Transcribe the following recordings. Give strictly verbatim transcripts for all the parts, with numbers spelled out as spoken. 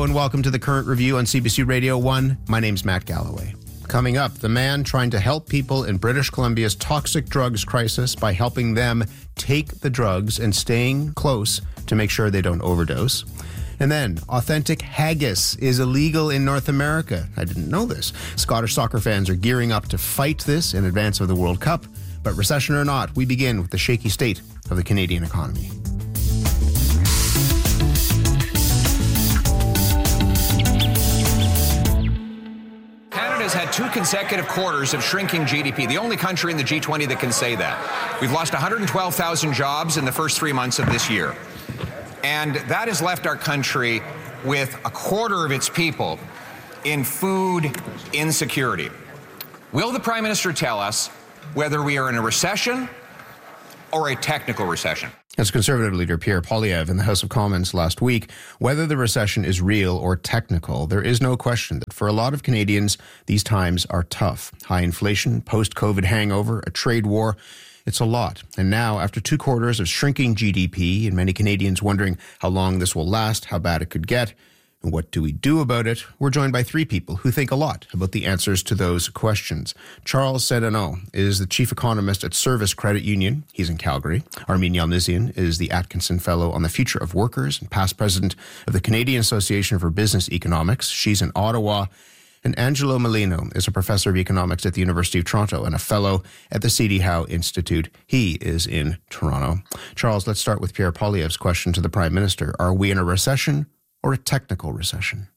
and welcome to the Current Review on C B C Radio one. My name's Matt Galloway. Coming up, the man trying to help people in British Columbia's toxic drugs crisis by helping them take the drugs and staying close to make sure they don't overdose. And then, authentic haggis is illegal in North America. I didn't know this. Scottish soccer fans are gearing up to fight this in advance of the World Cup. But recession or not, we begin with the shaky state of the Canadian economy. Has had two consecutive quarters of shrinking G D P, the only country in the G twenty that can say that. We've lost one hundred twelve thousand jobs in the first three months of this year. And that has left our country with a quarter of its people in food insecurity. Will the Prime Minister tell us whether we are in a recession or a technical recession? As Conservative leader Pierre Poilievre in the House of Commons last week, whether the recession is real or technical, there is no question that for a lot of Canadians, these times are tough. High inflation, post-COVID hangover, a trade war, it's a lot. And now, after two quarters of shrinking G D P and many Canadians wondering how long this will last, how bad it could get, and what do we do about it, we're joined by three people who think a lot about the answers to those questions. Charles Sedano is the chief economist at Service Credit Union. He's in Calgary. Armin Yalnizyan is the Atkinson Fellow on the Future of Workers and past president of the Canadian Association for Business Economics. She's in Ottawa. And Angelo Molino is a professor of economics at the University of Toronto and a fellow at the C D Howe Institute. He is in Toronto. Charles, let's start with Pierre Poilievre's question to the Prime Minister. Are we in a recession or a technical recession?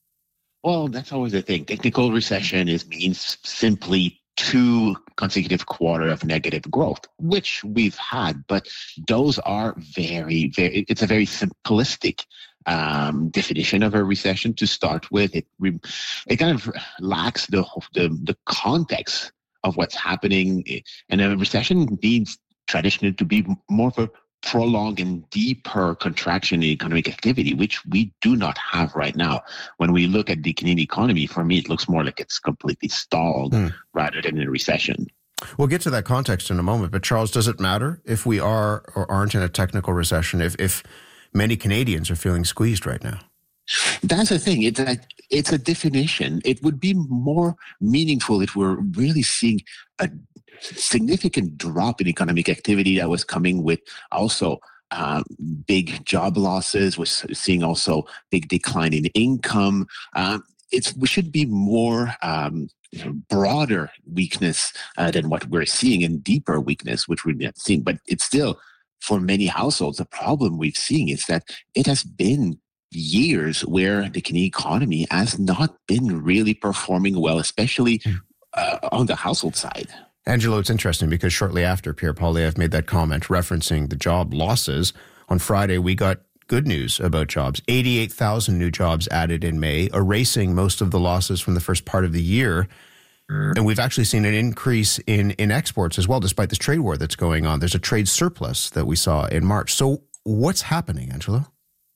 Well, that's always the thing. Technical recession is means simply two consecutive quarter of negative growth, which we've had, but those are very, very, it's a very simplistic um, definition of a recession to start with. It it kind of lacks the, the, the context of what's happening. And a recession needs traditionally to be more of a prolonged and deeper contraction in economic activity, which we do not have right now. When we look at the Canadian economy, for me, it looks more like it's completely stalled mm. rather than a recession. We'll get to that context in a moment, but Charles, does it matter if we are or aren't in a technical recession, if, if many Canadians are feeling squeezed right now? That's the thing. It's a, it's a definition. It would be more meaningful if we're really seeing a significant drop in economic activity that was coming with also uh, big job losses. We're seeing also big decline in income. Uh, it's we should be more um, broader weakness uh, than what we're seeing, and deeper weakness, which we're not seeing. But it's still, for many households, the problem we've seen is that it has been years where the Canadian economy has not been really performing well, especially uh, on the household side. Angelo, it's interesting because shortly after Pierre Poilievre made that comment referencing the job losses, on Friday we got good news about jobs. eighty-eight thousand new jobs added in May, erasing most of the losses from the first part of the year. And we've actually seen an increase in, in exports as well, despite this trade war that's going on. There's a trade surplus that we saw in March. So what's happening, Angelo?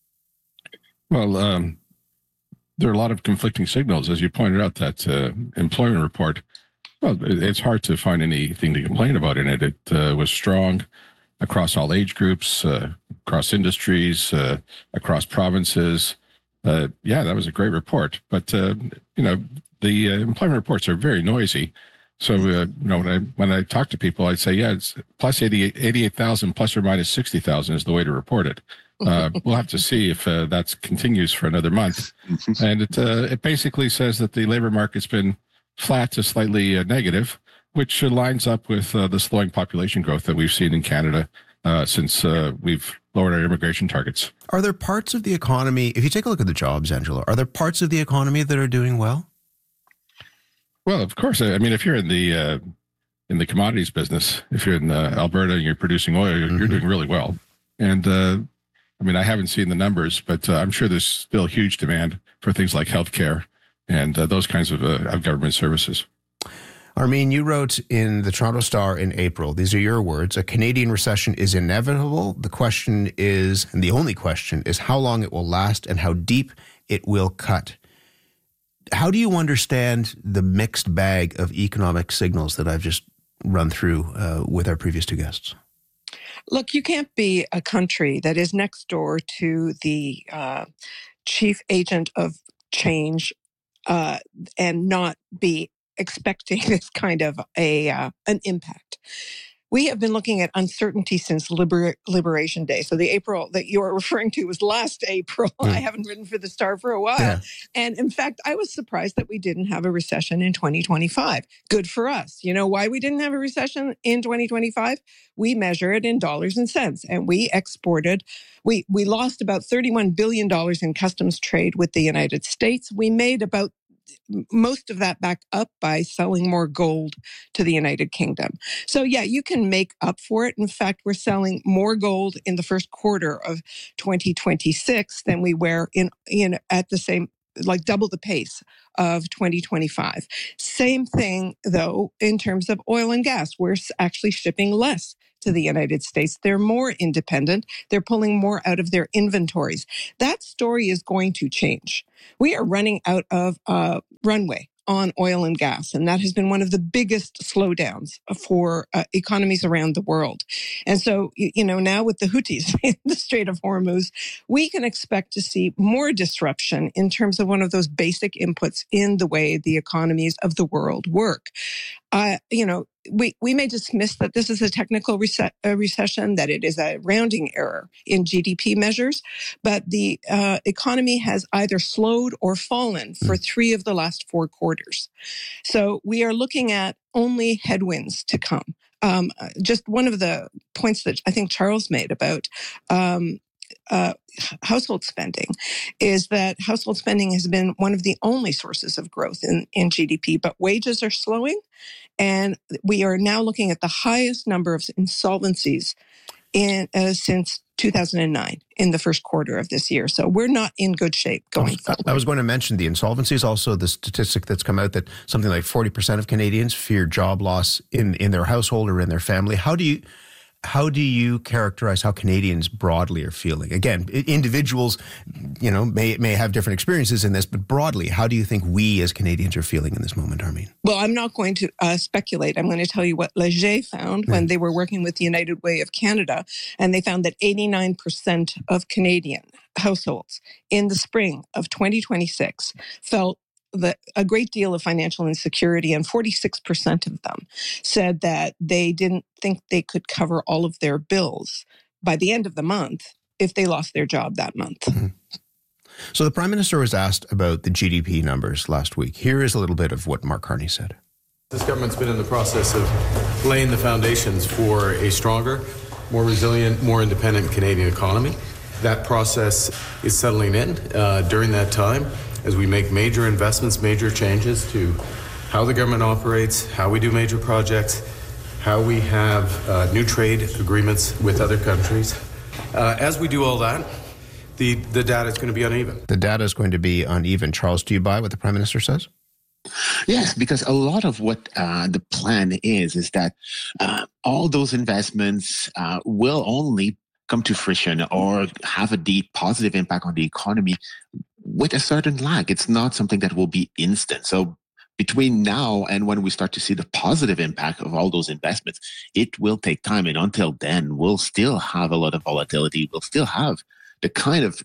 Well, um, there are a lot of conflicting signals. As you pointed out, that uh, employment report, well, it's hard to find anything to complain about in it. It uh, was strong across all age groups, uh, across industries, uh, across provinces. Uh, yeah, that was a great report. But, uh, you know, the uh, employment reports are very noisy. So, uh, you know, when I, when I talk to people, I'd say, yeah, it's plus eighty-eight thousand plus or minus sixty thousand is the way to report it. Uh, we'll have to see if uh, that continues for another month. And it, uh, it basically says that the labor market's been flat to slightly uh, negative, which uh, lines up with uh, the slowing population growth that we've seen in Canada uh, since uh, we've lowered our immigration targets. Are there parts of the economy, if you take a look at the jobs, Angelo, are there parts of the economy that are doing well? Well, of course. I mean, if you're in the uh, in the commodities business, if you're in uh, Alberta and you're producing oil, you're, mm-hmm. you're doing really well. And uh, I mean, I haven't seen the numbers, but uh, I'm sure there's still huge demand for things like healthcare and uh, those kinds of, uh, of government services. Armin, you wrote in the Toronto Star in April, these are your words, a Canadian recession is inevitable. The question is, and the only question is how long it will last and how deep it will cut. How do you understand the mixed bag of economic signals that I've just run through uh, with our previous two guests? Look, you can't be a country that is next door to the uh, chief agent of change uh, and not be expecting this kind of a uh, an impact. We have been looking at uncertainty since Liber- Liberation Day. So the April that you are referring to was last April. Mm. I haven't written for the Star for a while. Yeah. And in fact, I was surprised that we didn't have a recession in twenty twenty-five. Good for us. You know why we didn't have a recession in twenty twenty-five? We measure it in dollars and cents. And we exported, we, we lost about thirty-one billion dollars in customs trade with the United States. We made about most of that back up by selling more gold to the United Kingdom. So yeah, you can make up for it. In fact, we're selling more gold in the first quarter of twenty twenty-six than we were in, in at the same, like double the pace of twenty twenty-five. Same thing though, in terms of oil and gas, we're actually shipping less to the United States. They're more independent. They're pulling more out of their inventories. That story is going to change. We are running out of uh, runway on oil and gas, and that has been one of the biggest slowdowns for uh, economies around the world. And so, you know, now with the Houthis in the Strait of Hormuz, we can expect to see more disruption in terms of one of those basic inputs in the way the economies of the world work. Uh, you know, we, we may dismiss that this is a technical rece- a recession, that it is a rounding error in G D P measures, but the uh, economy has either slowed or fallen for three of the last four quarters. So we are looking at only headwinds to come. Um, just one of the points that I think Charles made about um, uh, household spending is that household spending has been one of the only sources of growth in, in G D P, but wages are slowing. And we are now looking at the highest number of insolvencies in uh, since two thousand nine in the first quarter of this year. So we're not in good shape going forward. I was going to mention the insolvencies, also the statistic that's come out that something like forty percent of Canadians fear job loss in, in their household or in their family. How do you... How do you characterize how Canadians broadly are feeling? Again, individuals, you know, may may have different experiences in this, but broadly, how do you think we as Canadians are feeling in this moment, Armine? Well, I'm not going to uh, speculate. I'm going to tell you what Leger found when yeah. they were working with the United Way of Canada, and they found that eighty-nine percent of Canadian households in the spring of twenty twenty-six felt The, a great deal of financial insecurity, and forty-six percent of them said that they didn't think they could cover all of their bills by the end of the month if they lost their job that month. Mm-hmm. So the Prime Minister was asked about the G D P numbers last week. Here is a little bit of what Mark Carney said. This government's been in the process of laying the foundations for a stronger, more resilient, more independent Canadian economy. That process is settling in uh, during that time, as we make major investments, major changes to how the government operates, how we do major projects, how we have uh, new trade agreements with other countries. Uh, as we do all that, the, the data is going to be uneven. The data is going to be uneven. Charles, do you buy what the Prime Minister says? Yes, because a lot of what uh, the plan is, is that uh, all those investments uh, will only come to fruition or have a deep positive impact on the economy with a certain lag. It's not something that will be instant. So between now and when we start to see the positive impact of all those investments, it will take time. And until then, we'll still have a lot of volatility. We'll still have the kind of,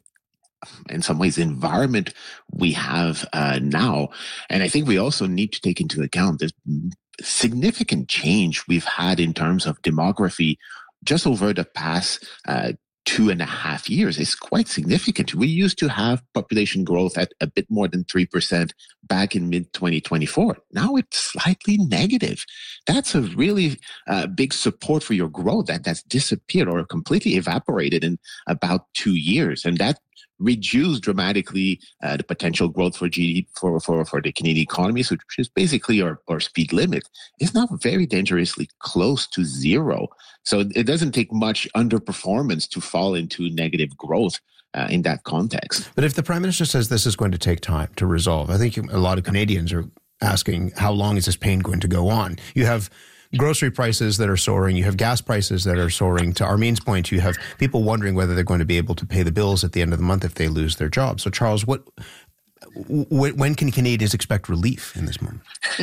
in some ways, environment we have uh, now. And I think we also need to take into account this significant change we've had in terms of demography just over the past uh, two and a half years. It's quite significant. We used to have population growth at a bit more than three percent back in mid twenty twenty-four. Now it's slightly negative. That's a really uh, big support for your growth that that's disappeared or completely evaporated in about two years. And that reduced dramatically uh, the potential growth for G D P for, for, for the Canadian economy, which is basically our, our speed limit, is now very dangerously close to zero. So it doesn't take much underperformance to fall into negative growth uh, in that context. But if the Prime Minister says this is going to take time to resolve, I think a lot of Canadians are asking, how long is this pain going to go on? You have grocery prices that are soaring. You have gas prices that are soaring. To Armine's point, you have people wondering whether they're going to be able to pay the bills at the end of the month if they lose their job. So, Charles, what, when can Canadians expect relief in this moment?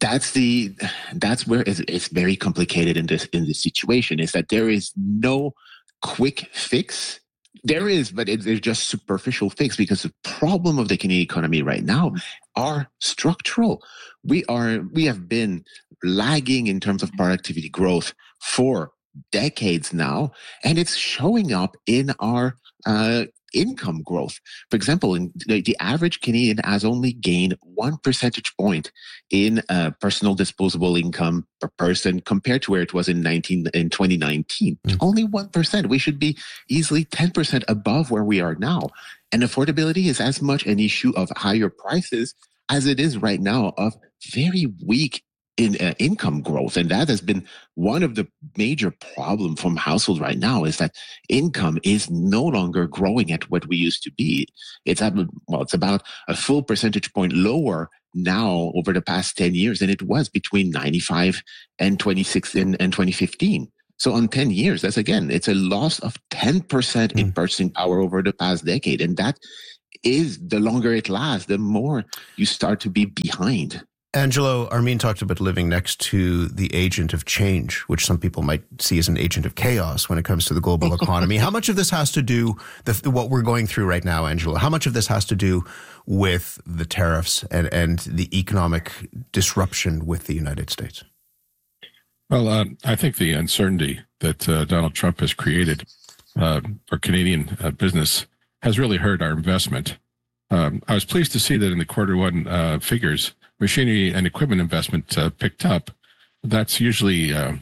that's the that's where it's, it's very complicated in this in this situation. Is that there is no quick fix. There is, but it, it's just superficial fix, because the problem of the Canadian economy right now are structural. We are we have been lagging in terms of productivity growth for decades now, and it's showing up in our uh, income growth. For example, in the, the average Canadian has only gained one percentage point in uh, personal disposable income per person compared to where it was in nineteen in twenty nineteen. Mm. Only one percent. We should be easily ten percent above where we are now. And affordability is as much an issue of higher prices as it is right now of very weak in uh, income growth. And that has been one of the major problems from households right now, is that income is no longer growing at what we used to be. It's at, well, it's about a full percentage point lower now over the past ten years than it was between ninety-five and twenty-six and, and twenty fifteen. So on ten years, that's again, it's a loss of ten percent mm. in purchasing power over the past decade. And that is, the longer it lasts, the more you start to be behind. Angelo, Armin talked about living next to the agent of change, which some people might see as an agent of chaos when it comes to the global economy. How much of this has to do, the, what we're going through right now, Angelo, how much of this has to do with the tariffs and, and the economic disruption with the United States? Well, uh, I think the uncertainty that uh, Donald Trump has created uh, for Canadian uh, business has really hurt our investment. Um, I was pleased to see that in the quarter one uh, figures, machinery and equipment investment uh, picked up. That's usually uh,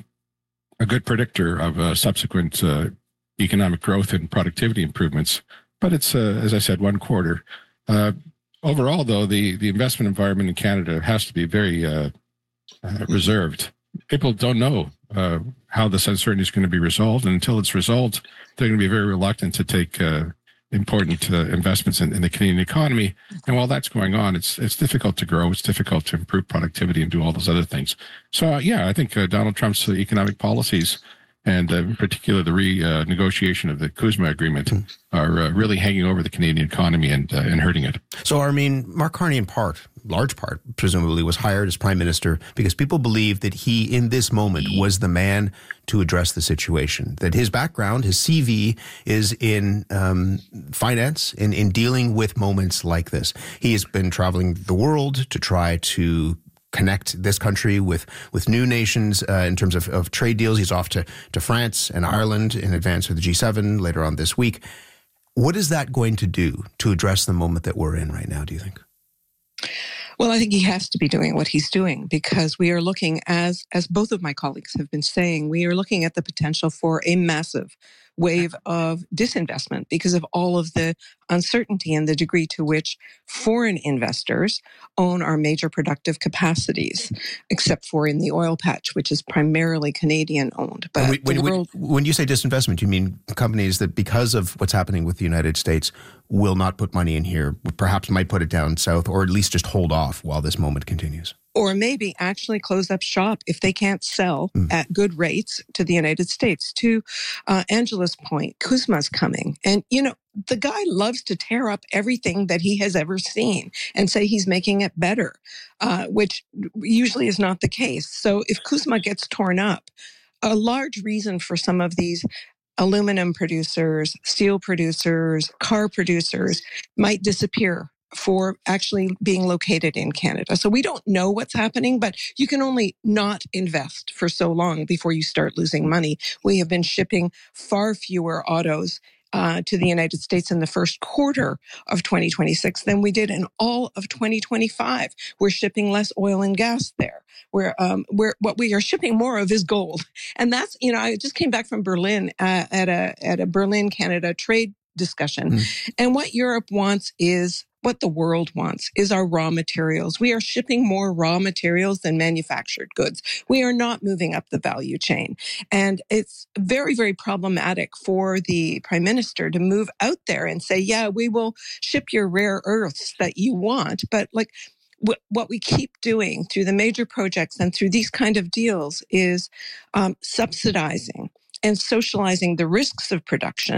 a good predictor of uh, subsequent uh, economic growth and productivity improvements. But it's, uh, as I said, one quarter. Uh, overall, though, the, the investment environment in Canada has to be very uh, uh, reserved. People don't know uh, how this uncertainty is going to be resolved. And until it's resolved, they're going to be very reluctant to take uh, important uh, investments in, in the Canadian economy. And while that's going on, it's it's difficult to grow. It's difficult to improve productivity and do all those other things. So, uh, yeah, I think uh, Donald Trump's uh, economic policies, and uh, in particular the renegotiation uh, of the CUSMA agreement, mm. are uh, really hanging over the Canadian economy and uh, and hurting it. So, I mean, Mark Carney, in part, large part, presumably, was hired as prime minister because people believe that he, in this moment, was the man to address the situation. That his background, his C V, is in um, finance, in, in dealing with moments like this. He has been traveling the world to try to connect this country with, with new nations uh, in terms of, of trade deals. He's off to, to France and Ireland in advance of the G seven later on this week. What is that going to do to address the moment that we're in right now, do you think? Well, I think he has to be doing what he's doing, because we are looking, as as both of my colleagues have been saying, we are looking at the potential for a massive wave of disinvestment because of all of the uncertainty and the degree to which foreign investors own our major productive capacities, except for in the oil patch, which is primarily Canadian owned. But when, when, world- when you say disinvestment, you mean companies that, because of what's happening with the United States, will not put money in here, perhaps might put it down south, or at least just hold off while this moment continues? Or maybe actually close up shop if they can't sell mm. at good rates to the United States. To uh, Angela's point, CUSMA's coming. And, you know, the guy loves to tear up everything that he has ever seen and say he's making it better, uh, which usually is not the case. So if CUSMA gets torn up, a large reason for some of these aluminum producers, steel producers, car producers might disappear for actually being located in Canada. So we don't know what's happening, but you can only not invest for so long before you start losing money. We have been shipping far fewer autos uh, to the United States in the first quarter of twenty twenty-six than we did in all of twenty twenty-five. We're shipping less oil and gas there. We're, um, we're, what we are shipping more of is gold. And that's, you know, I just came back from Berlin uh, at a at a Berlin, Canada trade discussion. Mm. And what Europe wants is what the world wants, is our raw materials. We are shipping more raw materials than manufactured goods. We are not moving up the value chain. And it's very, very problematic for the prime minister to move out there and say, yeah, we will ship your rare earths that you want. But like w- what we keep doing through the major projects and through these kind of deals is um, subsidizing and socializing the risks of production,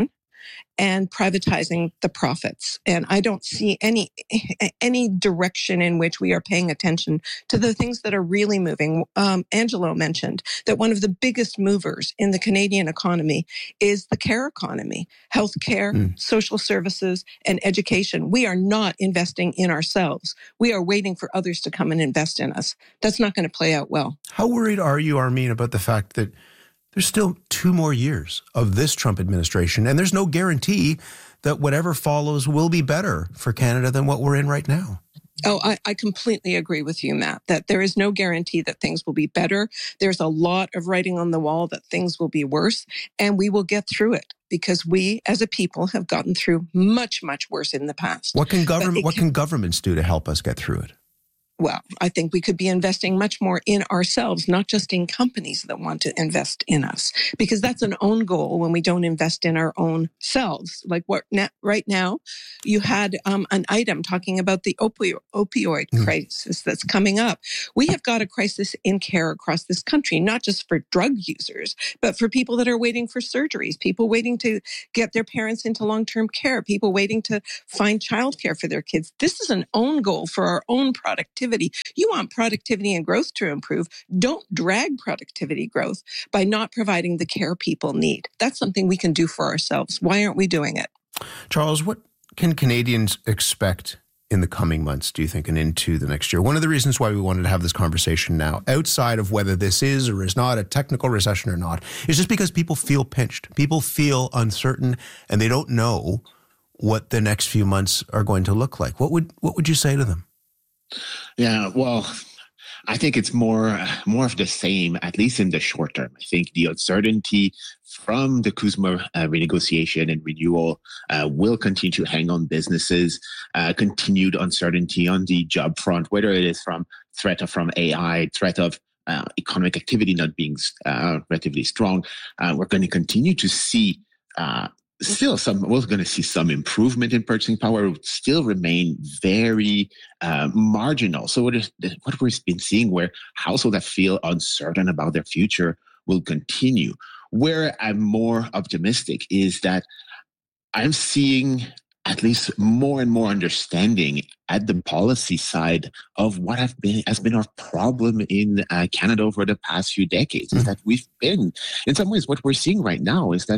and privatizing the profits. And I don't see any any direction in which we are paying attention to the things that are really moving. Um, Angelo mentioned that one of the biggest movers in the Canadian economy is the care economy, healthcare, mm. social services, and education. We are not investing in ourselves. We are waiting for others to come and invest in us. That's not going to play out well. How worried are you, Armin, about the fact that there's still two more years of this Trump administration, and there's no guarantee that whatever follows will be better for Canada than what we're in right now? Oh, I, I completely agree with you, Matt, that there is no guarantee that things will be better. There's a lot of writing on the wall that things will be worse, and we will get through it because we as a people have gotten through much, much worse in the past. What can government, what can governments do to help us get through it? Well, I think we could be investing much more in ourselves, not just in companies that want to invest in us, because that's an own goal when we don't invest in our own selves. Like what right now, you had um, an item talking about the opioid, opioid mm. crisis that's coming up. We have got a crisis in care across this country, not just for drug users, but for people that are waiting for surgeries, people waiting to get their parents into long-term care, people waiting to find childcare for their kids. This is an own goal for our own productivity. You want productivity and growth to improve. Don't drag productivity growth by not providing the care people need. That's something we can do for ourselves. Why aren't we doing it? Charles, what can Canadians expect in the coming months, do you think, and into the next year? One of the reasons why we wanted to have this conversation now, outside of whether this is or is not a technical recession or not, is just because people feel pinched. People feel uncertain, and they don't know what the next few months are going to look like. What would what would you say to them? Yeah, well, I think it's more more of the same, at least in the short term. I think the uncertainty from the CUSMA uh, renegotiation and renewal uh, will continue to hang on businesses, uh, continued uncertainty on the job front, whether it is from threat of from A I, threat of uh, economic activity not being uh, relatively strong. Uh, we're going to continue to see uh, Still, some we're going to see some improvement in purchasing power. It will still remain very uh, marginal. So what, is, what we've been seeing, where households that feel uncertain about their future will continue. Where I'm more optimistic is that I'm seeing at least more and more understanding at the policy side of what have been has been our problem in uh, Canada over the past few decades. Mm-hmm. Is that we've been, in some ways, what we're seeing right now is that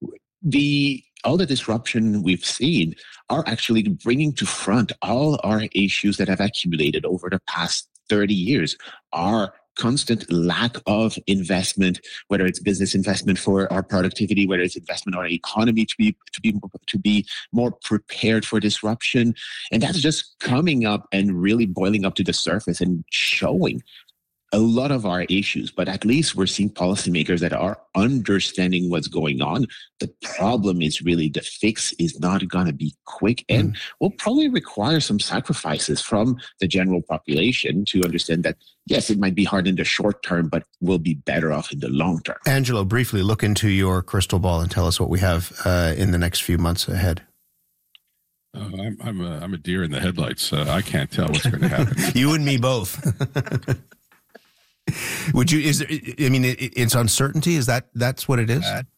The all the disruption we've seen are actually bringing to front all our issues that have accumulated over the past thirty years. Our constant lack of investment, whether it's business investment for our productivity, whether it's investment in our economy to be to be to be more prepared for disruption, and that's just coming up and really boiling up to the surface and showing a lot of our issues. But at least we're seeing policymakers that are understanding what's going on. The problem is really the fix is not going to be quick and mm. will probably require some sacrifices from the general population to understand that, yes, it might be hard in the short term, but we'll be better off in the long term. Angelo, briefly look into your crystal ball and tell us what we have uh, in the next few months ahead. Uh, I'm, I'm, a, I'm a deer in the headlights. Uh, I can't tell what's going to happen. You and me both. Would you? Is there, I mean, it, it's uncertainty. Is that that's what it is? Uh,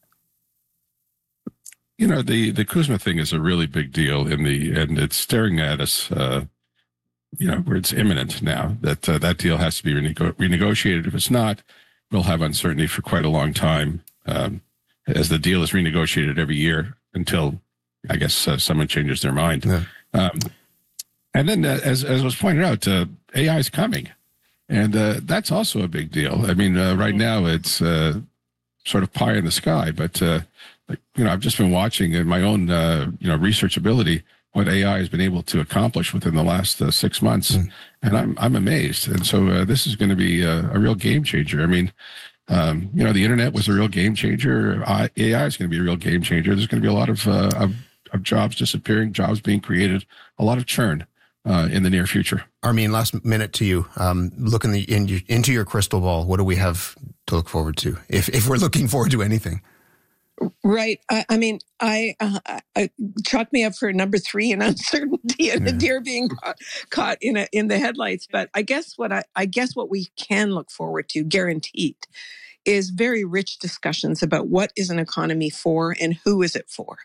you know, the the CUSMA thing is a really big deal in the and it's staring at us. Uh, you know, where it's imminent now that uh, that deal has to be renego- renegotiated. If it's not, we'll have uncertainty for quite a long time, um, as the deal is renegotiated every year until I guess uh, someone changes their mind. Yeah. Um, and then, uh, as as was pointed out, uh, A I is coming. And uh, that's also a big deal. I mean, uh, right now it's uh, sort of pie in the sky, but uh, like, you know, I've just been watching in my own uh, you know research ability what A I has been able to accomplish within the last uh, six months, mm. and I'm I'm amazed. And so uh, this is going to be a, a real game changer. I mean, um, you know, the internet was a real game changer. I, A I is going to be a real game changer. There's going to be a lot of, uh, of of jobs disappearing, jobs being created, a lot of churn. Uh, in the near future. Armin, last minute to you. Um, look in the, in your, into your crystal ball. What do we have to look forward to, if if we're looking forward to anything? Right. I, I mean, I, uh, I chalk me up for number three in uncertainty and yeah. a deer being caught, caught in a, in the headlights. But I guess what I, I guess what we can look forward to, guaranteed, is very rich discussions about what is an economy for and who is it for.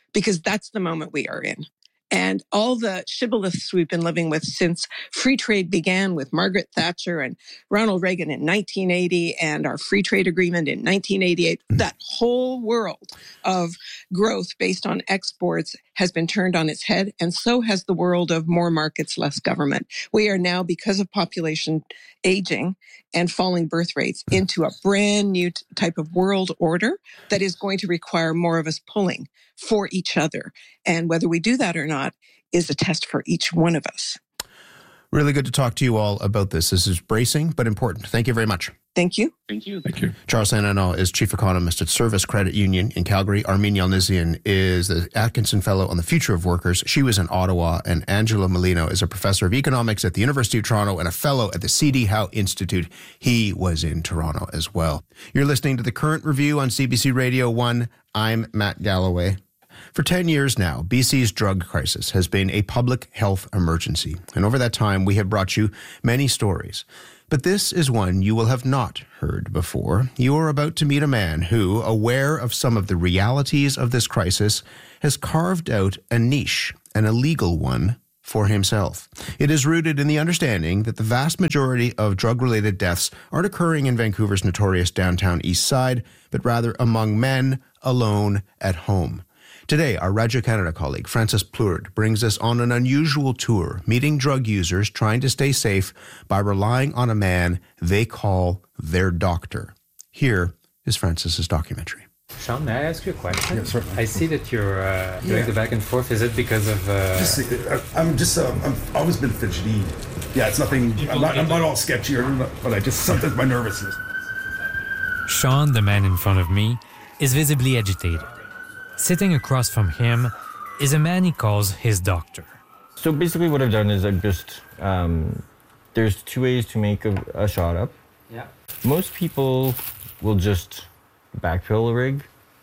because that's the moment we are in. And all the shibboleths we've been living with since free trade began with Margaret Thatcher and Ronald Reagan in nineteen eighty and our free trade agreement in nineteen eighty-eight, that whole world of growth based on exports has been turned on its head. And so has the world of more markets, less government. We are now, because of population aging and falling birth rates, into a brand new t- type of world order that is going to require more of us pulling for each other. And whether we do that or not is a test for each one of us. Really good to talk to you all about this. This is bracing, but important. Thank you very much. Thank you. Thank you. Thank you. Charles Saint-Nanon is Chief Economist at Service Credit Union in Calgary. Armine Yalnizyan is the Atkinson Fellow on the Future of Workers. She was in Ottawa. And Angela Molino is a Professor of Economics at the University of Toronto and a Fellow at the C D Howe Institute. He was in Toronto as well. You're listening to The Current Review on C B C Radio one. I'm Matt Galloway. For ten years now, B C's drug crisis has been a public health emergency. And over that time, we have brought you many stories. But this is one you will have not heard before. You are about to meet a man who, aware of some of the realities of this crisis, has carved out a niche, an illegal one, for himself. It is rooted in the understanding that the vast majority of drug-related deaths aren't occurring in Vancouver's notorious downtown east side, but rather among men alone at home. Today, our Radio Canada colleague, Francis Plourde, brings us on an unusual tour, meeting drug users trying to stay safe by relying on a man they call their doctor. Here is Francis's documentary. Sean, may I ask you a question? Yeah, certainly. I see that you're uh, doing Yeah. the back and forth. Is it because of... Uh... Just, uh, I'm just, um, I've always been fidgety. Yeah, it's nothing, I'm not, I'm not all sketchy, or, but I just, sometimes my nervousness. Sean, the man in front of me, is visibly agitated. Sitting across from him is a man he calls his doctor. So basically what I've done is I've just, um, there's two ways to make a, a shot up. Yeah. Most people will just backfill a rig.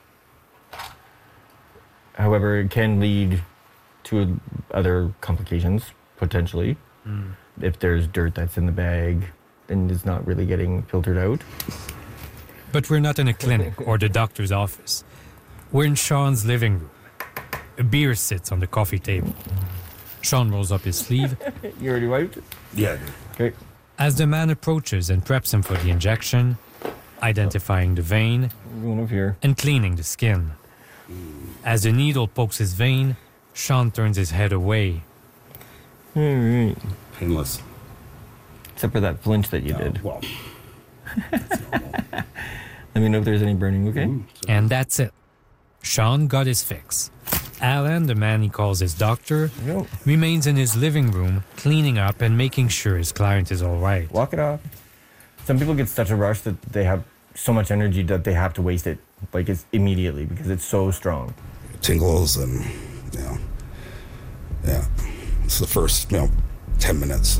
However, it can lead to other complications, potentially. Mm. If there's dirt that's in the bag and is not really getting filtered out. But we're not in a clinic or the doctor's office. We're in Sean's living room. A beer sits on the coffee table. Sean rolls up his sleeve. You already wiped? Yeah, I did. Okay. As the man approaches and preps him for the injection, identifying the vein Going over here. and cleaning the skin. As the needle pokes his vein, Sean turns his head away. All right. Painless. Except for that flinch that you Uh, did. well, Let me know if there's any burning, okay? ooh, so- And that's it. Sean got his fix. Alan, the man he calls his doctor, Go. remains in his living room, cleaning up and making sure his client is all right. Walk it off. Some people get such a rush that they have so much energy that they have to waste it, like it's immediately because it's so strong. tingles and, you know, yeah. It's the first, you know, ten minutes.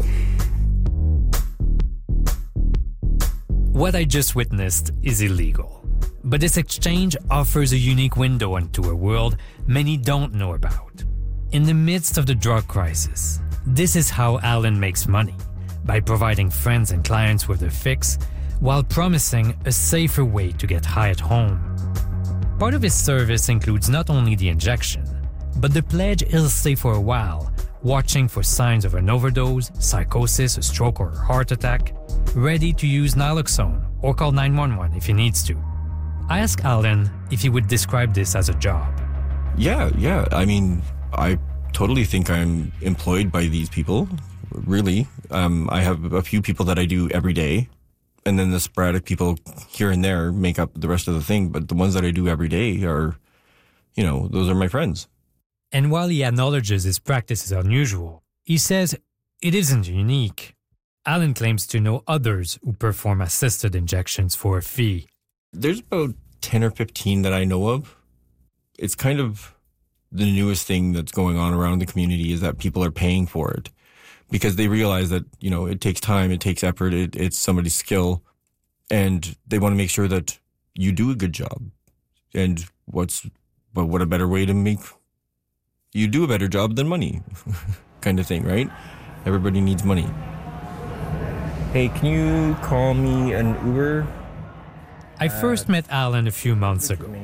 What I just witnessed is illegal. But this exchange offers a unique window into a world many don't know about. In the midst of the drug crisis, this is how Alan makes money, by providing friends and clients with a fix while promising a safer way to get high at home. Part of his service includes not only the injection, but the pledge he'll stay for a while, watching for signs of an overdose, psychosis, a stroke, or a heart attack, ready to use naloxone or call nine one one if he needs to. I asked Alan if he would describe this as a job. Yeah, yeah. I mean, I totally think I'm employed by these people. Really. Um, I have a few people that I do every day. And then the sporadic people here and there make up the rest of the thing. But the ones that I do every day are, you know, those are my friends. And while he acknowledges his practice is unusual, he says it isn't unique. Alan claims to know others who perform assisted injections for a fee. There's about ten or fifteen that I know of. It's kind of the newest thing that's going on around the community is that people are paying for it because they realize that, you know, it takes time, it takes effort, it, it's somebody's skill, and they want to make sure that you do a good job. And what's, but what a better way to make you do a better job than money kind of thing, right? Everybody needs money. Hey, can you call me an Uber? I first met Alan a few months ago.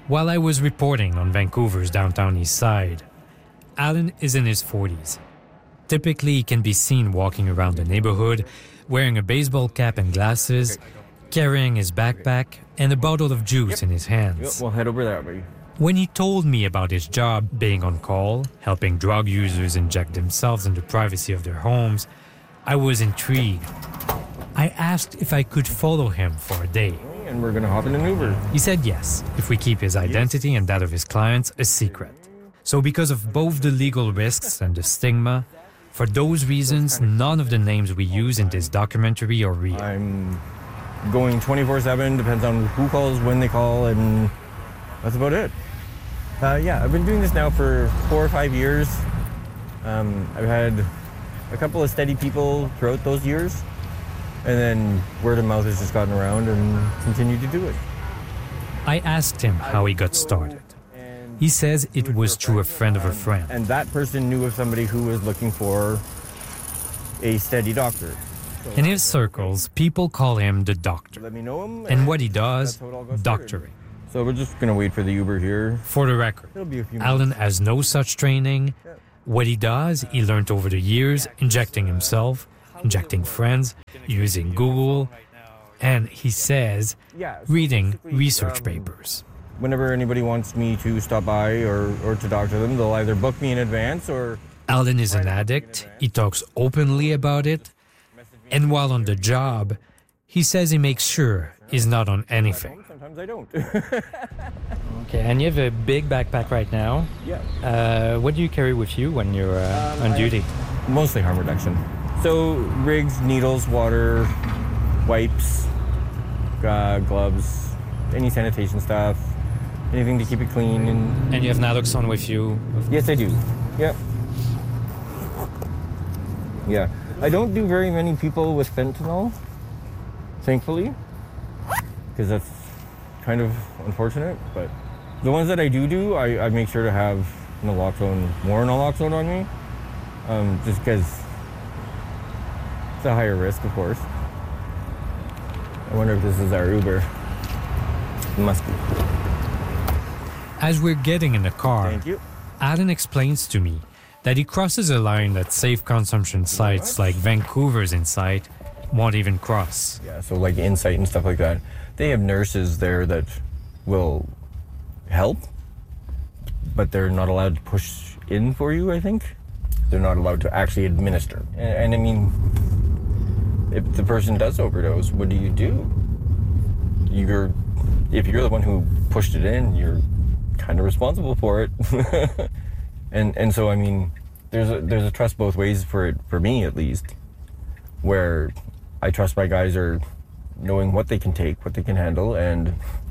While I was reporting on Vancouver's downtown east side, Alan is in his forties. Typically, he can be seen walking around the neighborhood, wearing a baseball cap and glasses, carrying his backpack and a bottle of juice in his hands. We'll head over that way. When he told me about his job being on call, helping drug users inject themselves in the privacy of their homes, I was intrigued. I asked if I could follow him for a day. And we're going to hop in an Uber. He said yes, if we keep his identity and that of his clients a secret. So because of both the legal risks and the stigma, for those reasons, none of the names we use in this documentary are real. I'm going twenty-four seven, depends on who calls, when they call, and that's about it. Uh, yeah, I've been doing this now for four or five years. Um, I've had a couple of steady people throughout those years, and then word of mouth has just gotten around and continued to do it. I asked him how he got started. He says it was through a friend of a friend. And that person knew of somebody who was looking for a steady doctor. In his circles, people call him the doctor. Let me know him. And what he does, doctoring. So we're just going to wait for the Uber here. For the record, It'll be a few Alan minutes. has no such training. What he does, he learned over the years, injecting himself, injecting friends, using Google, and he says, reading research papers. Whenever anybody wants me to stop by or, or to doctor them, they'll either book me in advance or... Alan is an addict. He talks openly about it. And while on the job, he says he makes sure he's not on anything. Sometimes I don't. Okay, and you have a big backpack right now. Yeah. Uh, what do you carry with you when you're uh, Um, on duty? Mostly harm reduction. So rigs, needles, water, wipes, uh, gloves, any sanitation stuff, anything to keep it clean. And, And you have naloxone with you? yes, I do. Yep. Yeah. I don't do very many people with fentanyl, thankfully, because that's kind of unfortunate. But the ones that I do do, I, I make sure to have naloxone, more naloxone on me, um, just because it's a higher risk, of course. I wonder if this is our Uber. It must be. As we're getting in the car, Thank you. Alan explains to me that he crosses a line that safe consumption sites like Vancouver's Insight won't even cross. Yeah, so like Insight and stuff like that, they have nurses there that will help, but they're not allowed to push in for you, I think. They're not allowed to actually administer. And, and I mean, if the person does overdose, what do you do? You're, if you're the one who pushed it in, you're kind of responsible for it. and and so I mean, there's a, there's a trust both ways for it, for me at least, where I trust my guys are knowing what they can take, what they can handle, and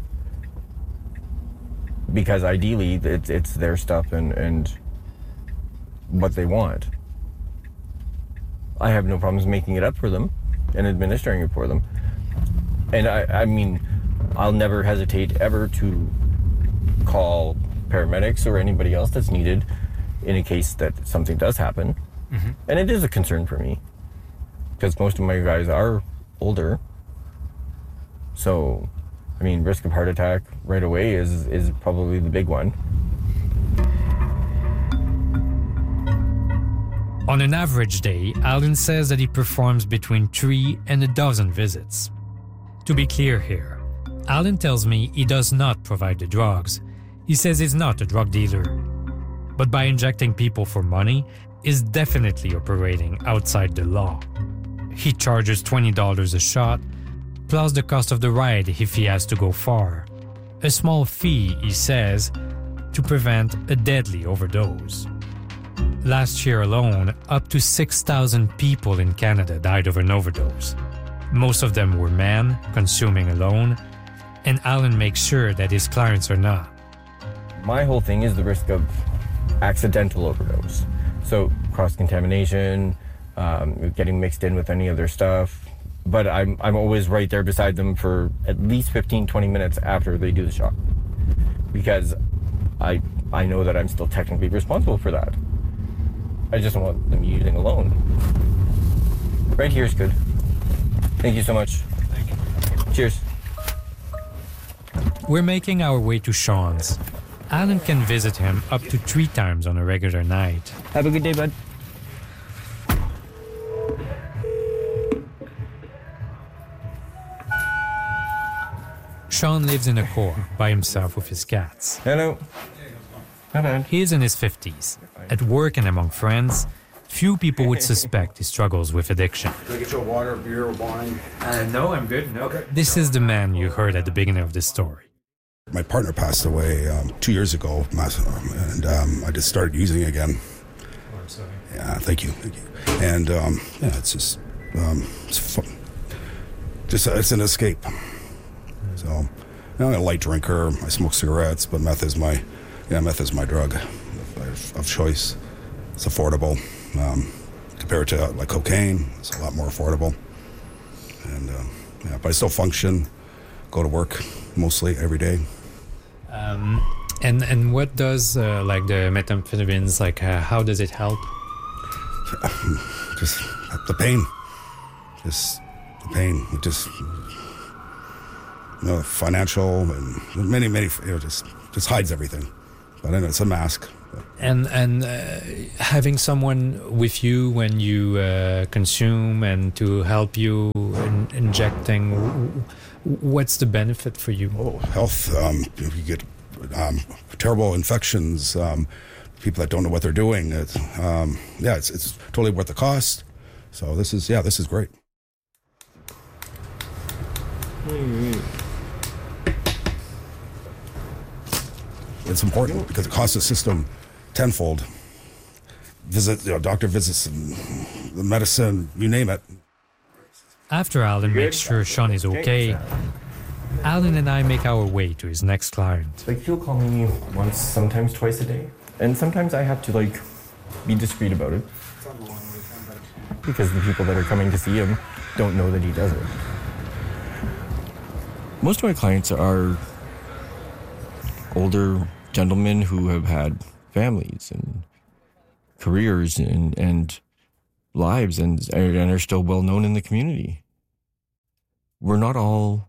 because ideally it's it's their stuff and and what they want. I have no problems making it up for them and administering it for them. And I, I mean, I'll never hesitate ever to call paramedics or anybody else that's needed in a case that something does happen. Mm-hmm. And it is a concern for me because most of my guys are older. So, I mean, risk of heart attack right away is, is probably the big one. On an average day, Alan says that he performs between three and a dozen visits. To be clear here, Alan tells me he does not provide the drugs. He says he's not a drug dealer. But by injecting people for money, is definitely operating outside the law. He charges twenty dollars a shot, plus the cost of the ride if he has to go far. A small fee, he says, to prevent a deadly overdose. Last year alone, up to six thousand people in Canada died of an overdose. Most of them were men, consuming alone, and Alan makes sure that his clients are not. My whole thing is the risk of accidental overdose. So cross-contamination, um, getting mixed in with any other stuff. But I'm, I'm always right there beside them for at least fifteen, twenty minutes after they do the shot. Because I, I know that I'm still technically responsible for that. I just don't want them using alone. Right here is good. Thank you so much. Thank you. Cheers. We're making our way to Sean's. Alan can visit him up to three times on a regular night. Have a good day, bud. Sean lives in a court by himself with his cats. Hello. Hi, man. He is in his fifties. At work and among friends, few people would suspect he struggles with addiction. Can I get you a water, beer, wine? Uh, no, I'm good. No. Okay. This is the man you heard at the beginning of this story. My partner passed away um, two years ago, and um, I just started using it again. Oh, I'm sorry. Yeah, thank you, thank you. And um, yeah, it's just, um, it's fun. Just uh, it's an escape. So, you know, I'm a light drinker. I smoke cigarettes, but meth is my, yeah, meth is my drug of, of choice. It's affordable um, compared to like cocaine. It's a lot more affordable. And uh, yeah, but I still function, go to work mostly every day. Um, and and what does uh, like the methamphetamines, like uh, how does it help? Just the pain, just the pain. It just, you know, financial and many many, you know, just just hides everything. But I know it's a mask. And and uh, having someone with you when you uh, consume and to help you in injecting, what's the benefit for you? Oh, health. Um, you get um, terrible infections. Um, people that don't know what they're doing. It, um, yeah, it's it's totally worth the cost. So this is yeah, this is great. Mm-hmm. It's important because it costs the system tenfold. Visit, you know, doctor visits, and the medicine, you name it. After Alan makes sure Sean is okay, Alan and I make our way to his next client. Like, he'll call me once, sometimes twice a day. And sometimes I have to, like, be discreet about it. Because the people that are coming to see him don't know that he does it. Most of my clients are older gentlemen who have had families and careers and, and lives and, and are still well known in the community. We're not all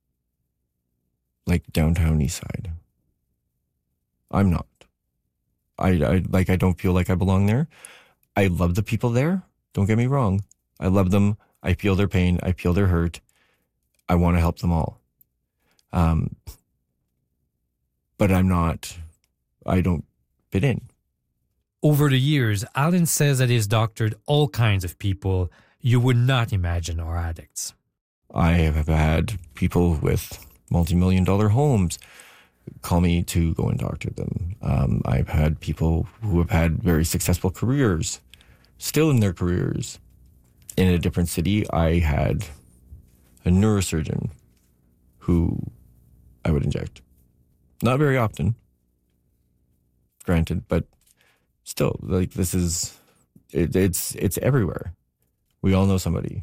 like downtown East Side. I'm not. I, I like I don't feel like I belong there. I love the people there. Don't get me wrong. I love them. I feel their pain. I feel their hurt. I want to help them all. Um, but I'm not, I don't fit in. Over the years, Alan says that he's doctored all kinds of people you would not imagine are addicts. I have had people with multi-million dollar homes call me to go and doctor them. Um, I've had people who have had very successful careers, still in their careers. In a different city, I had a neurosurgeon who I would inject. Not very often, granted, but still, like, this is, it, it's it's everywhere. We all know somebody.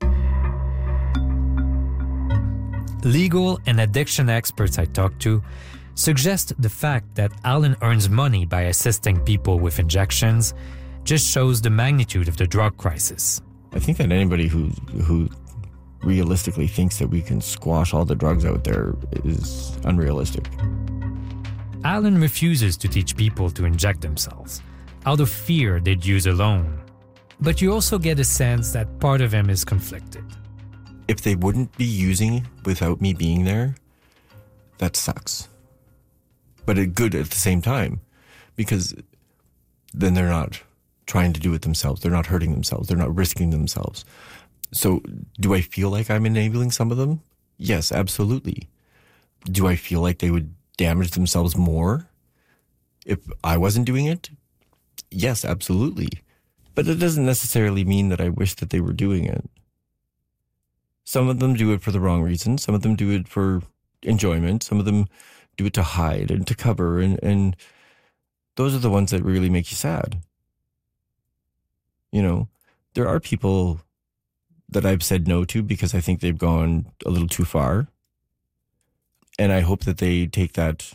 Legal and addiction experts I talked to suggest the fact that Alan earns money by assisting people with injections just shows the magnitude of the drug crisis. I think that anybody who who realistically thinks that we can squash all the drugs out there is unrealistic. Alan refuses to teach people to inject themselves, out of fear they'd use alone. But you also get a sense that part of him is conflicted. If they wouldn't be using without me being there, that sucks. But it's good at the same time, because then they're not trying to do it themselves. They're not hurting themselves. They're not risking themselves. So do I feel like I'm enabling some of them? Yes, absolutely. Do I feel like they would damage themselves more if I wasn't doing it? Yes, absolutely. But it doesn't necessarily mean that I wish that they were doing it. Some of them do it for the wrong reasons. Some of them do it for enjoyment. Some of them do it to hide and to cover. And, and those are the ones that really make you sad. You know, there are people that I've said no to because I think they've gone a little too far. And I hope that they take that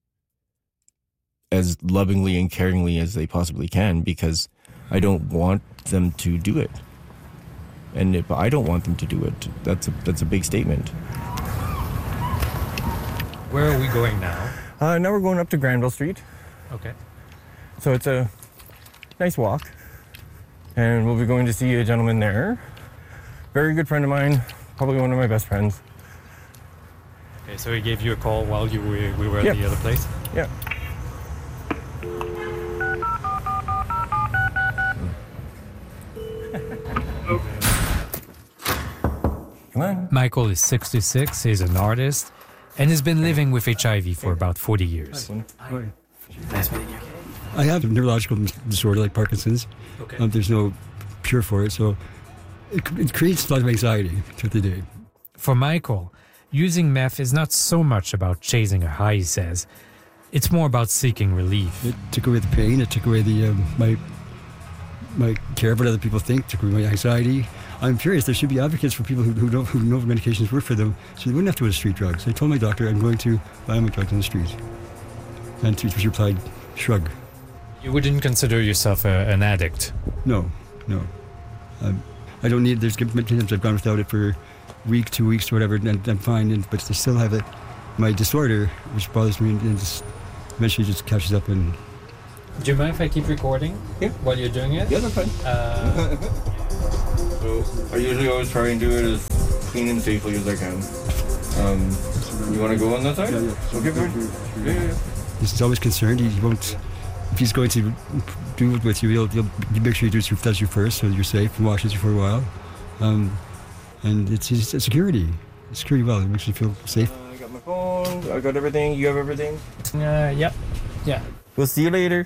as lovingly and caringly as they possibly can, because I don't want them to do it. And if I don't want them to do it, that's a, that's a big statement. Where are we going now? Uh, now we're going up to Granville Street. Okay. So it's a nice walk. And we'll be going to see a gentleman there. Very good friend of mine, probably one of my best friends. Okay, so he gave you a call while you were, we were at Yep. the other place? Yeah. Come on. Michael is sixty-six, he's an artist, and has been living with H I V for about forty years. I have a neurological disorder like Parkinson's. Okay. Um, there's no cure for it, so it, it creates a lot of anxiety throughout the day. For Michael, using meth is not so much about chasing a high, he says. It's more about seeking relief. It took away the pain. It took away the um, my my care of what other people think. Took away my anxiety. I'm curious. There should be advocates for people who who know, who know medications work for them, so they wouldn't have to go to street drugs. I told my doctor I'm going to buy my drugs on the street, and she replied, "Shrug." You wouldn't consider yourself a, an addict? No, no. Um, I don't need. There's times I've gone without it for a week, two weeks, or whatever, and I'm fine. And, but I still have it. My disorder, which bothers me, and just eventually just catches up. And do you mind if I keep recording yeah. while you're doing it? Yeah, that's fine. Uh, so I usually always try and do it as clean and safely as I can. Um, you want to go on that side? Yeah, yeah. Okay, fine. Yeah, yeah, yeah. He's always concerned. He, he won't. If he's going to do it with you, he'll, he'll make sure he does, does you first, so you're safe, and watches you for a while. Um, and it's, it's, it's security. It's security well. It makes you feel safe. I got my phone. I got everything. You have everything? Uh, yep. Yeah. We'll see you later.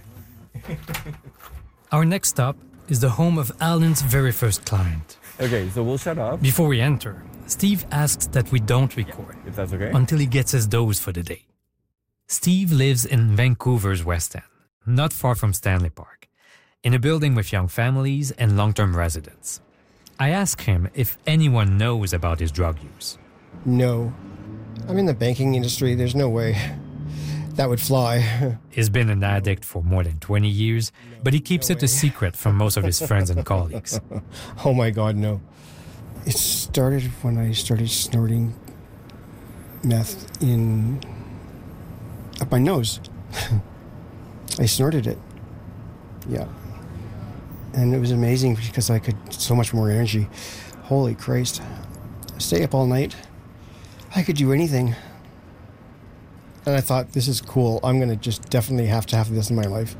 Our next stop is the home of Alan's very first client. Okay, so we'll shut up. Before we enter, Steve asks that we don't record. If that's okay. Until he gets his dose for the day. Steve lives in Vancouver's West End, not far from Stanley Park, in a building with young families and long-term residents. I ask him if anyone knows about his drug use. No. I'm in the banking industry. There's no way that would fly. He's been an addict for more than twenty years, but he keeps no it a secret from most of his friends and colleagues. Oh my God, no. It started when I started snorting meth in up my nose. I snorted it. Yeah. And it was amazing because I could so much more energy. Holy Christ. Stay up all night. I could do anything. And I thought, this is cool. I'm going to just definitely have to have this in my life.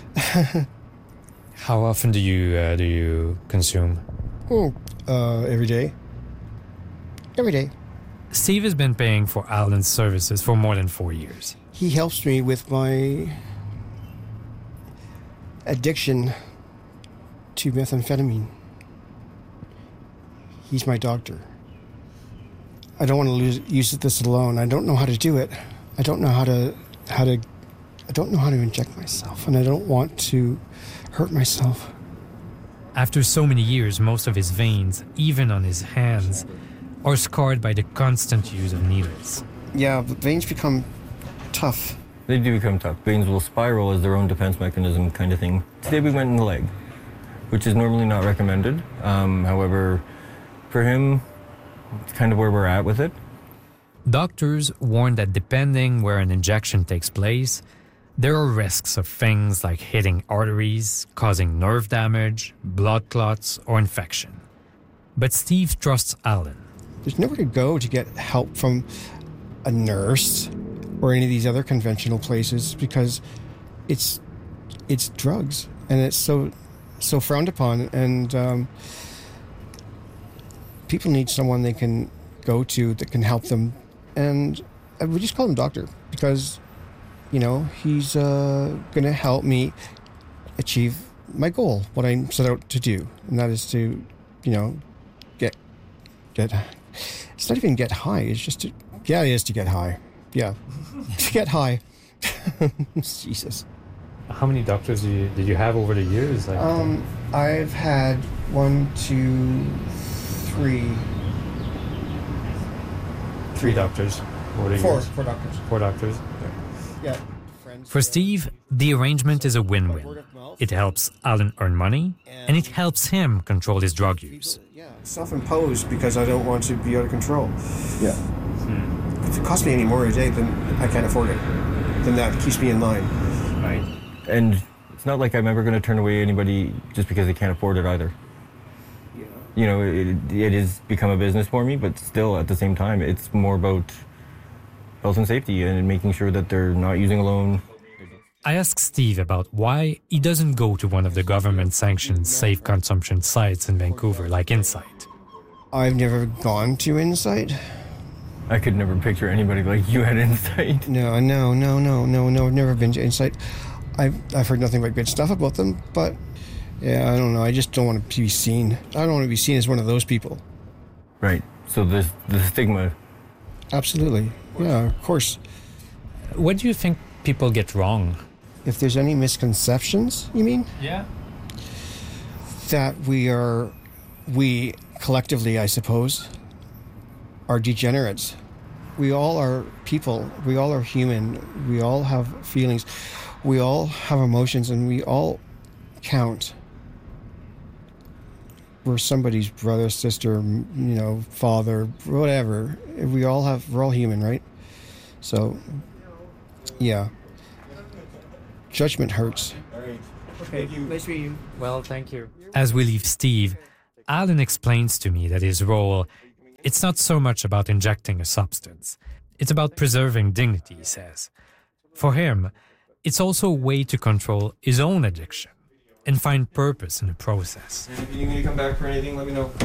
How often do you uh, do you consume? Mm, uh, every day. Every day. Steve has been paying for Alan's services for more than four years. He helps me with my addiction to methamphetamine. He's my doctor. I don't want to lose, use this alone. I don't know how to do it. I don't know how to how to I don't know how to inject myself, and I don't want to hurt myself. After so many years, most of his veins, even on his hands, are scarred by the constant use of needles. Yeah, the veins become tough. They do become tough. Veins will spiral as their own defense mechanism kind of thing. Today we went in the leg, which is normally not recommended. Um, however, for him, it's kind of where we're at with it. Doctors warn that depending where an injection takes place, there are risks of things like hitting arteries, causing nerve damage, blood clots, or infection. But Steve trusts Alan. There's nowhere to go to get help from a nurse or any of these other conventional places because it's it's drugs and it's so so frowned upon, and um, people need someone they can go to that can help them. And I would just call him doctor because, you know, he's uh, going to help me achieve my goal, what I set out to do, and that is to, you know, get get. It's not even get high. It's just to, yeah, it is to get high. Yeah, to get high. Jesus. How many doctors did you, did you have over the years? Like, um, I've had one, two, three. Three doctors. Over the Four. years. Four doctors. Four doctors. Yeah. For Steve, the arrangement is a win-win. It helps Alan earn money, and it helps him control his drug use. Yeah, self-imposed because I don't want to be out of control. Yeah. Hmm. if it costs me any more a day, then I can't afford it. Then that keeps me in line. Right. And it's not like I'm ever going to turn away anybody just because they can't afford it either. Yeah. You know, it, it has become a business for me, but still at the same time, it's more about health and safety and making sure that they're not using a loan. I asked Steve about why he doesn't go to one of the government-sanctioned safe consumption sites in Vancouver, like Insight. I've never gone to Insight. I could never picture anybody like you at Insight. No, no, no, no, no, no. I've never been to Insight. I've, I've heard nothing but good stuff about them, but yeah, I don't know. I just don't want to be seen. I don't want to be seen as one of those people. Right. So there's the stigma. Absolutely. Yeah, of course. What do you think people get wrong? If there's any misconceptions, you mean? Yeah. That we are, we collectively, I suppose, are degenerates. We all are people. We all are human. We all have feelings. We all have emotions, and we all count. We're somebody's brother, sister, you know, father, whatever. We all have, we're all human, right? So, yeah. Judgment hurts. Okay, nice to meet you. Well, thank you. As we leave Steve, Alan explains to me that his role, it's not so much about injecting a substance. It's about preserving dignity, he says. For him, it's also a way to control his own addiction and find purpose in the process. If you need me to come back for anything, let me know.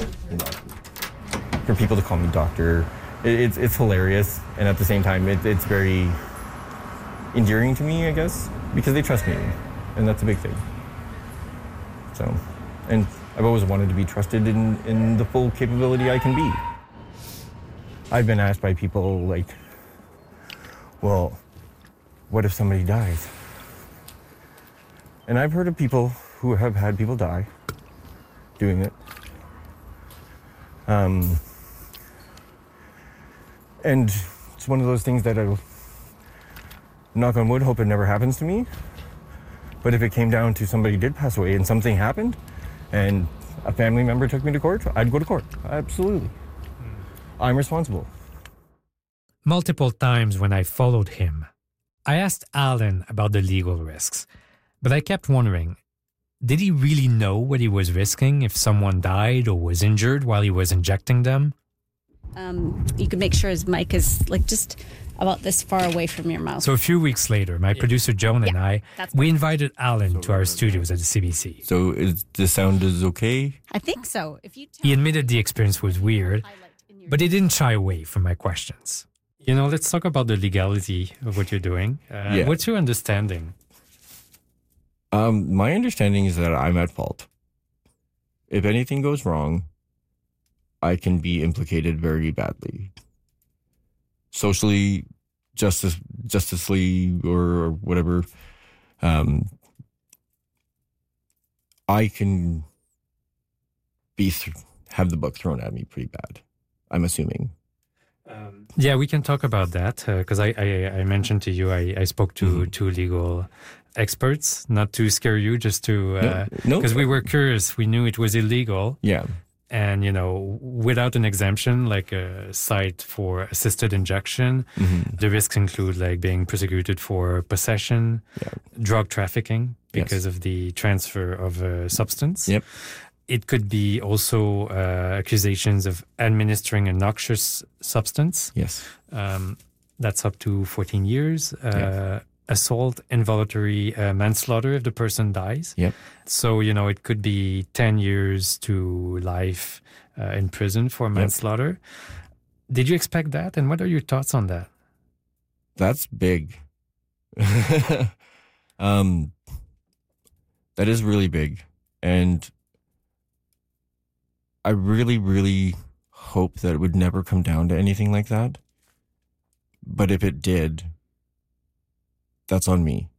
For people to call me doctor, it, it's it's hilarious, and at the same time, it, it's very endearing to me, I guess, because they trust me, and that's a big thing. So, and I've always wanted to be trusted in, in the full capability I can be. I've been asked by people like, well, what if somebody dies? And I've heard of people who have had people die doing it. Um, and it's one of those things that I, knock on wood, hope it never happens to me. But if it came down to somebody did pass away and something happened and a family member took me to court, I'd go to court. Absolutely. I'm responsible. Multiple times when I followed him, I asked Alan about the legal risks, but I kept wondering, did he really know what he was risking if someone died or was injured while he was injecting them? Um, you can make sure his mic is like just about this far away from your mouth. So a few weeks later, my producer Joan and I, we invited Alan to our studios at the C B C. So is the sound is okay? I think so. If you He admitted the experience was weird, but he didn't shy away from my questions. You know, let's talk about the legality of what you're doing. Uh, Yeah. What's your understanding? Um, my understanding is that I'm at fault. If anything goes wrong, I can be implicated very badly. Socially, justice, justicely, or whatever. Um, I can be th- have the book thrown at me pretty bad. I'm assuming. Um, yeah, we can talk about that because uh, I, I I mentioned to you I, I spoke to mm-hmm. two legal experts, not to scare you, just to because uh, no, no. we were curious. We knew it was illegal. Yeah. And, you know, without an exemption, like a site for assisted injection, mm-hmm. the risks include like being prosecuted for possession, yeah. drug trafficking because yes. of the transfer of a substance. Yep. It could be also uh, accusations of administering a noxious substance. Yes. Um, that's up to fourteen years. Uh, yep. Assault, involuntary uh, manslaughter if the person dies. Yep. So, you know, it could be ten years to life uh, in prison for manslaughter. Yep. Did you expect that? And what are your thoughts on that? That's big. um, that is really big. And I really, really hope that it would never come down to anything like that. But if it did, that's on me.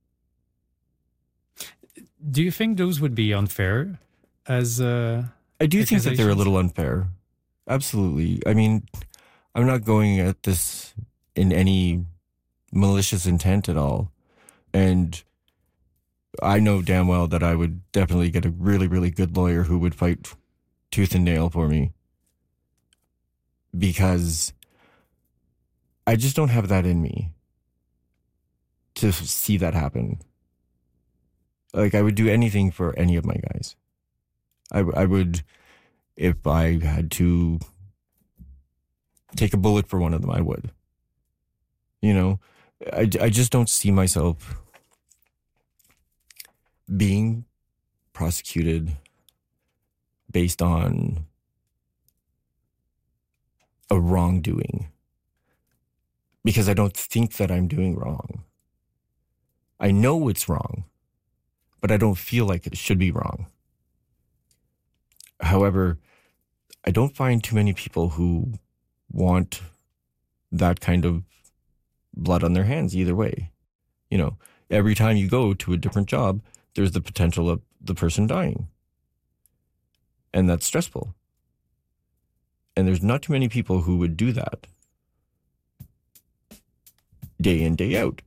Do you think those would be unfair as uh, I do think that they're a little unfair. Absolutely. I mean, I'm not going at this in any malicious intent at all. And I know damn well that I would definitely get a really, really good lawyer who would fight tooth and nail for me. Because I just don't have that in me to see that happen. Like, I would do anything for any of my guys. I, I would, if I had to take a bullet for one of them, I would. You know, I, I just don't see myself being prosecuted based on a wrongdoing, because I don't think that I'm doing wrong. I know it's wrong, but I don't feel like it should be wrong. However, I don't find too many people who want that kind of blood on their hands either way. You know, every time you go to a different job, there's the potential of the person dying. And that's stressful. And there's not too many people who would do that day in, day out.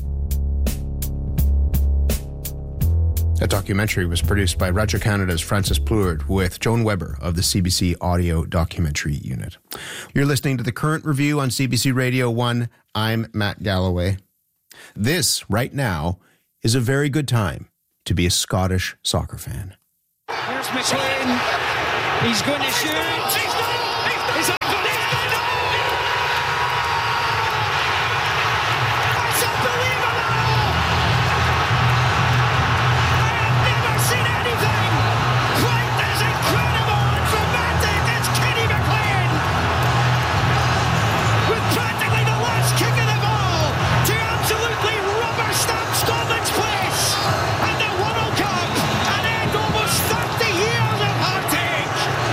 That documentary was produced by Radio Canada's Francis Plourde with Joan Weber of the C B C Audio Documentary Unit. You're listening to The Current Review on C B C Radio one. I'm Matt Galloway. This, right now, is a very good time to be a Scottish soccer fan. Here's McLean. He's going to shoot. He's not. He's not. It's unbelievable. I have never seen anything quite as incredible and dramatic as Kenny McLean. With practically the last kick of the ball to absolutely rubber stamp Scotland's place and the World Cup and end almost thirty years of heartache.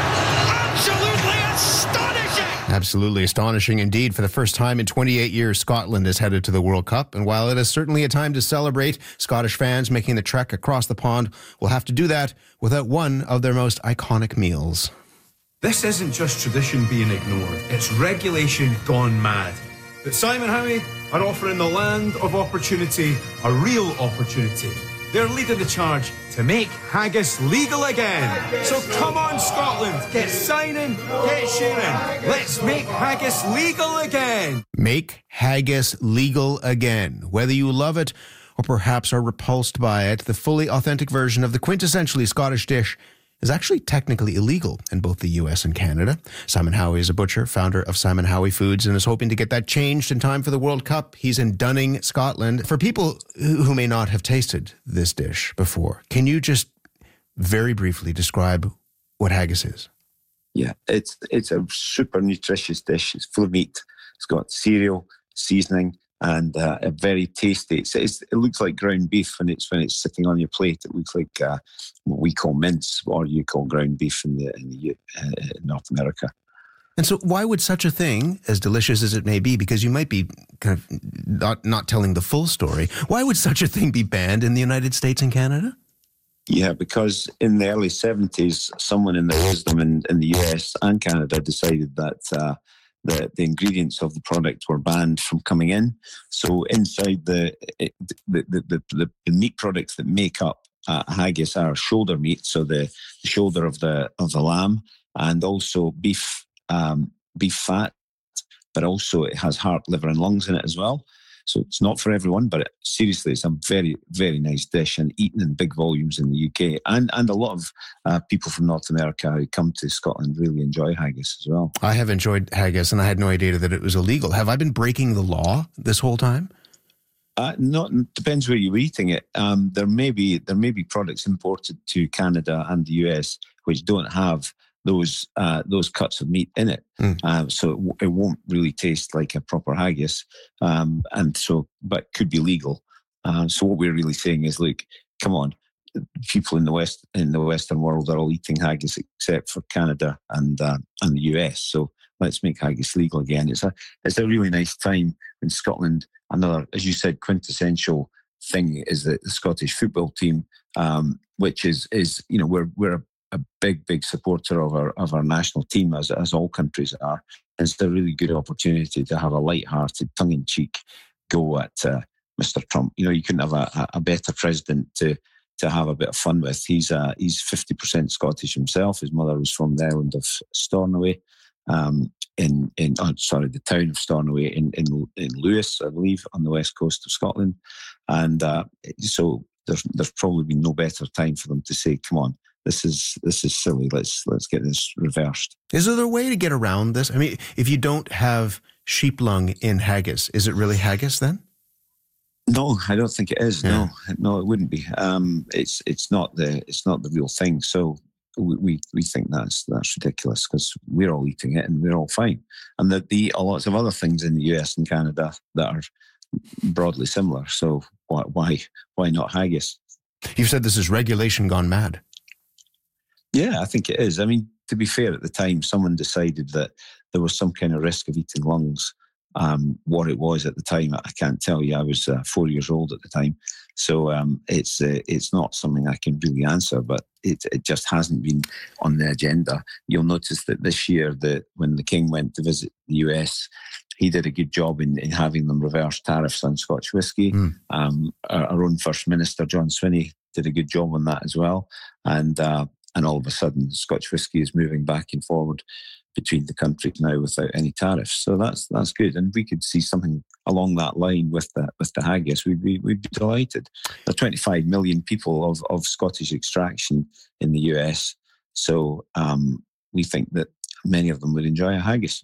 Absolutely astonishing. Absolutely astonishing indeed. For the first time in twenty-eight years, Scotland is headed to the World Cup. And while it is certainly a time to celebrate, Scottish fans making the trek across the pond will have to do that without one of their most iconic meals. This isn't just tradition being ignored, it's regulation gone mad. But Simon Howie are offering the land of opportunity a real opportunity. They're leading the charge to make haggis legal again. So come on, Scotland, get signing, get sharing. Let's make haggis legal again. Make haggis legal again. Whether you love it or perhaps are repulsed by it, the fully authentic version of the quintessentially Scottish dish is actually technically illegal in both the U S and Canada. Simon Howie is a butcher, founder of Simon Howie Foods, and is hoping to get that changed in time for the World Cup. He's in Dunning, Scotland. For people who may not have tasted this dish before, can you just very briefly describe what haggis is? Yeah, it's it's a super nutritious dish. It's full of meat. It's got cereal, seasoning, and uh, a very tasty. It's, it's, it looks like ground beef when it's when it's sitting on your plate. It looks like uh, what we call mince, or you call ground beef in the in the uh, in North America. And so, why would such a thing, as delicious as it may be, because you might be kind of not not telling the full story, why would such a thing be banned in the United States and Canada? Yeah, because in the early seventies, someone in their wisdom in, in the U S and Canada decided that uh, the, the ingredients of the product were banned from coming in. So inside the the, the, the, the, the meat products that make up uh, haggis are shoulder meat, so the, the shoulder of the of the lamb, and also beef um, beef fat, but also it has heart, liver, and lungs in it as well. So it's not for everyone, but it, seriously, it's a very, very nice dish and eaten in big volumes in the U K. And and a lot of uh, people from North America who come to Scotland really enjoy haggis as well. I have enjoyed haggis, and I had no idea that it was illegal. Have I been breaking the law this whole time? Uh, not depends where you're eating it. Um, there may be there may be products imported to Canada and the U S which don't have those uh, those cuts of meat in it, mm. uh, so it, w- it won't really taste like a proper haggis, um, and so but could be legal. Uh, so what we're really saying is, look, come on, people in the west in the Western world are all eating haggis except for Canada and uh, and the U S. So let's make haggis legal again. It's a it's a really nice time in Scotland. Another, as you said, quintessential thing is the, the Scottish football team, um, which is is you know we're we're a a big, big supporter of our of our national team, as as all countries are. It's a really good opportunity to have a light-hearted, tongue-in-cheek go at uh, Mister Trump. You know, you couldn't have a, a better president to to have a bit of fun with. He's uh, he's fifty percent Scottish himself. His mother was from the island of Stornoway, um, in in oh, sorry, the town of Stornoway in, in in Lewis, I believe, on the west coast of Scotland, and uh, so there's there's probably been no better time for them to say, "Come on, this is this is silly. Let's let's get this reversed." Is there a way to get around this? I mean, if you don't have sheep lung in haggis, is it really haggis then? No, I don't think it is. Yeah. No, no, it wouldn't be. Um, it's it's not the it's not the real thing. So we we, we think that's that's ridiculous because we're all eating it and we're all fine. And that they eat lots of other things in the U S and Canada that are broadly similar. So why why why not haggis? You've said this is regulation gone mad. Yeah, I think it is. I mean, to be fair, at the time, someone decided that there was some kind of risk of eating lungs. Um, what it was at the time, I can't tell you. I was uh, four years old at the time, so um, it's uh, it's not something I can really answer. But it it just hasn't been on the agenda. You'll notice that this year, that when the King went to visit the U S, he did a good job in, in having them reverse tariffs on Scotch whisky. Mm. Um, our, our own First Minister John Swinney did a good job on that as well, and uh, and all of a sudden, Scotch whisky is moving back and forward between the countries now without any tariffs. So that's that's good, and we could see something along that line with the with the haggis. We'd be we'd be delighted. There are twenty-five million people of, of Scottish extraction in the U S, so um, we think that many of them would enjoy a haggis.